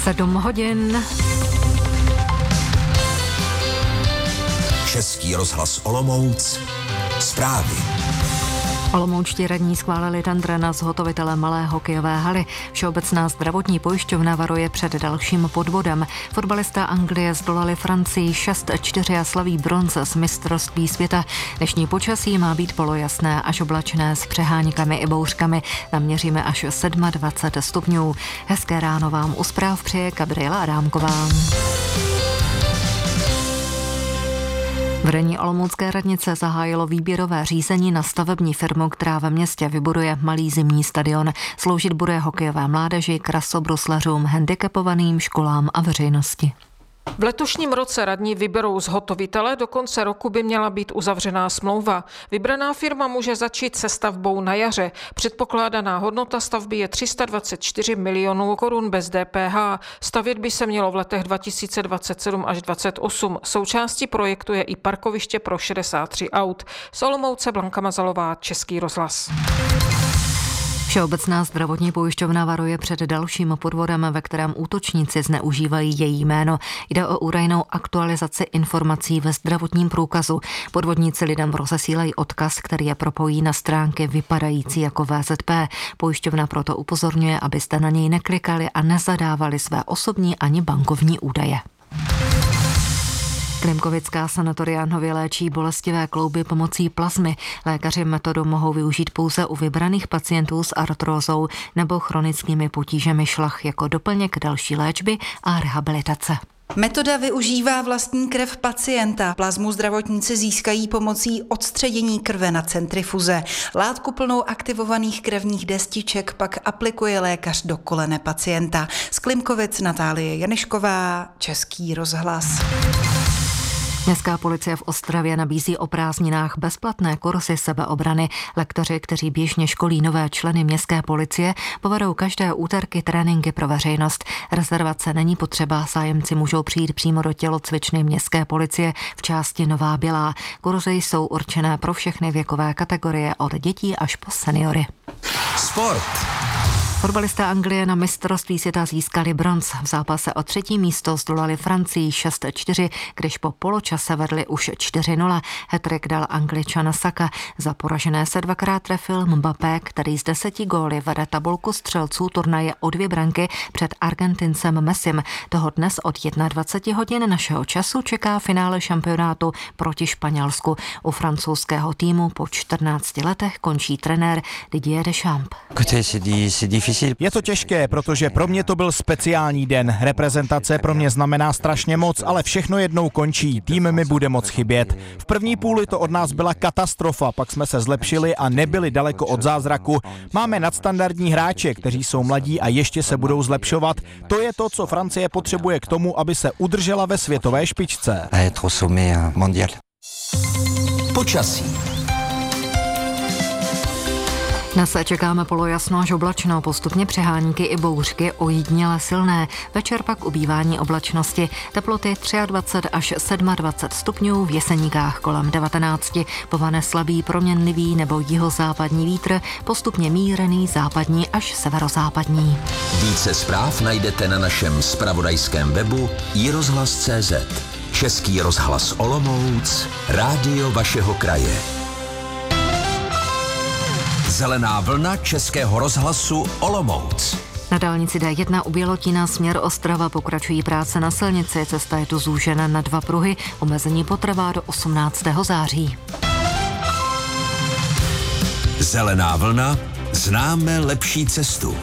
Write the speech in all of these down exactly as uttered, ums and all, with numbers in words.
sedm hodin. Český rozhlas Olomouc. Zprávy. Olomoučtí radní schválili tendr na zhotovitele malé hokejové haly. Všeobecná zdravotní pojišťovna varuje před dalším podvodem. Fotbalista Anglie zdolali Francii šest čtyři a slaví bronz z mistrovství světa. Dnešní počasí má být polojasné až oblačné s přeháňkami i bouřkami. Naměříme až dvacet sedm stupňů. Hezké ráno vám u zpráv přeje Gabriela Adámková. Vedení olomoucké radnice zahájilo výběrové řízení na stavební firmu, která ve městě vybuduje malý zimní stadion. Sloužit bude hokejové mládeži, krasobruslařům, handicapovaným, školám a veřejnosti. V letošním roce radní vyberou zhotovitele, do konce roku by měla být uzavřená smlouva. Vybraná firma může začít se stavbou na jaře. Předpokládaná hodnota stavby je tři sta dvacet čtyři milionů korun bez D P H. Stavět by se mělo v letech dva tisíce dvacet sedm až dvacet osm. Součástí projektu je i parkoviště pro šedesát tři aut. Z Olomouce Blanka Mazalová, Český rozhlas. Všeobecná zdravotní pojišťovna varuje před dalším podvodem, ve kterém útočníci zneužívají její jméno. Jde o údajnou aktualizaci informací ve zdravotním průkazu. Podvodníci lidem rozesílají odkaz, který je propojí na stránky vypadající jako V Z P. Pojišťovna proto upozorňuje, abyste na něj neklikali a nezadávali své osobní ani bankovní údaje. Klimkovická sanatoria nově léčí bolestivé klouby pomocí plazmy. Lékaři metodu mohou využít pouze u vybraných pacientů s artrózou nebo chronickými potížemi šlach jako doplněk další léčby a rehabilitace. Metoda využívá vlastní krev pacienta. Plazmu zdravotníci získají pomocí odstředění krve na centrifuze. Látku plnou aktivovaných krevních destiček pak aplikuje lékař do kolene pacienta. Z Klimkovic Natálie Janišková, Český rozhlas. Městská policie v Ostravě nabízí o prázdninách bezplatné kursy sebeobrany. Lektoři, kteří běžně školí nové členy městské policie, povedou každé úterky tréninky pro veřejnost. Rezervace není potřeba, zájemci můžou přijít přímo do tělocvičny městské policie v části Nová Bělá. Kurzy jsou určené pro všechny věkové kategorie od dětí až po seniory. Sport. Fotbalisté Anglie na mistrovství světa získali bronz. V zápase o třetí místo zdolali Francii šest čtyři, když po poločase vedli už čtyři nula. Hat-trick dal Angličan Saka. Za poražené se dvakrát trefil Mbappé, který z deseti góly vede tabulku střelců turnaje o dvě branky před Argentincem Messim. Toho dnes od dvacet jedna hodin našeho času čeká finále šampionátu proti Španělsku. U francouzského týmu po čtrnácti letech končí trenér Didier Deschamps. Je to těžké, protože pro mě to byl speciální den. Reprezentace pro mě znamená strašně moc, ale všechno jednou končí. Tým mi bude moc chybět. V první půli to od nás byla katastrofa, pak jsme se zlepšili a nebyli daleko od zázraku. Máme nadstandardní hráče, kteří jsou mladí a ještě se budou zlepšovat. To je to, co Francie potřebuje k tomu, aby se udržela ve světové špičce. Počasí. Dnes čekáme polojasno až oblačno, postupně přehánky i bouřky, ojediněle silné. Večer pak ubývání oblačnosti. Teploty dvacet tři až dvacet sedm stupňů, v Jeseníkách kolem devatenáct. Povane slabý proměnlivý nebo jihozápadní vítr, postupně mírný západní až severozápadní. Více zpráv najdete na našem zpravodajském webu i rozhlas tečka cé zet. Český rozhlas Olomouc, rádio vašeho kraje. Zelená vlna Českého rozhlasu Olomouc. Na dálnici D jedna u Bělotína směr Ostrava pokračují práce na silnici. Cesta je tu zúžena na dva pruhy. Omezení potrvá do osmnáctého září. Zelená vlna. Známe lepší cestu.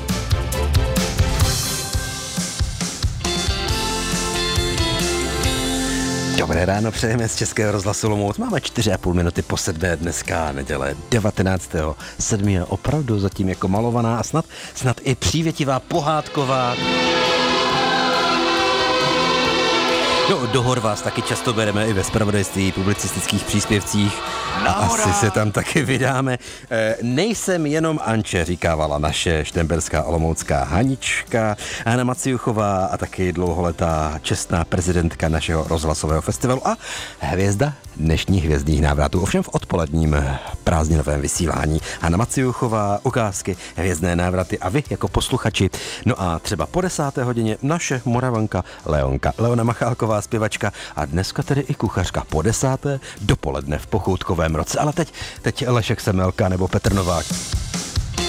Dobré ráno, přejeme z Českého rozhlasu Olomouc. Máme čtyři a půl minuty po sedmé, dneska neděle devatenáctého sedmého Opravdu zatím jako malovaná a snad, snad i přívětivá, pohádková. No, do hor vás taky často bereme i ve zpravodajství, publicistických příspěvcích. A asi se tam taky vydáme. E, nejsem jenom Anče, říkávala naše štemberská olomoucká Hanička, Hana Maciuchová a taky dlouholetá čestná prezidentka našeho rozhlasového festivalu a hvězda dnešních hvězdných návratů, ovšem v odpoledním prázdninovém vysílání. Hana Maciuchová, ukázky, hvězdné návraty a vy jako posluchači. No a třeba po desáté hodině naše Moravanka Leonka, Leona Machálková, zpěvačka a dneska tedy i kuchařka po desáté dopoledne v pochoutkovém roce. Ale teď, teď Lešek Semelka nebo Petr Novák.